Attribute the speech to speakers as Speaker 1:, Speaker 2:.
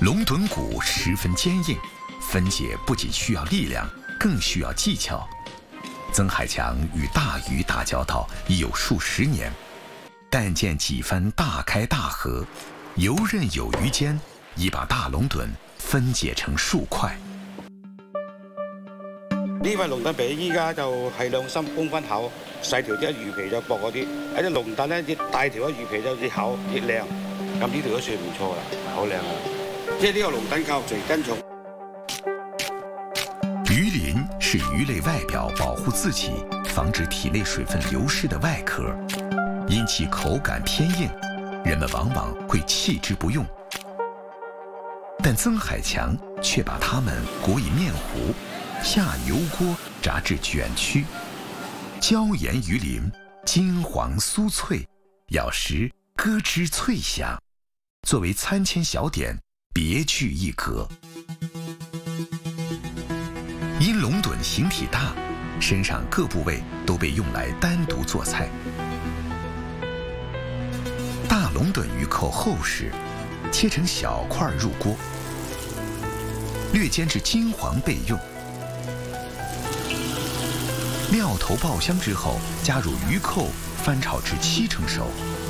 Speaker 1: 龙趸骨十分坚硬，分解不仅需要力量，更需要技巧。曾海强与大鱼打交道已有数十年，但见几番大开大合，游刃有余间，已把大龙趸分解成數塊。
Speaker 2: 呢塊龍趸比依家就係兩心公分厚，細條啲魚皮就薄嗰啲。喺啲龍趸咧，越大條嘅魚皮就越厚越靚。咁呢條都算唔錯啦，好靚啊！即係呢個龍趸靠嘴更重。
Speaker 1: 魚鱗是魚類外表保護自己、防止體內水分流失的外殼，因其口感偏硬，人們往往會棄之不用。但曾海強卻把它們裹以麵糊，下油鍋炸至捲曲，椒鹽魚鱗金黃酥脆，咬時咯吱脆響，作為餐前小點，別具一格。因龍趸形體大，身上各部位都被用來單獨做菜。大龍趸魚扣厚實，切成小塊入鍋，略煎至金黃備用。料頭爆香之後，加入魚扣，翻炒至7成熟。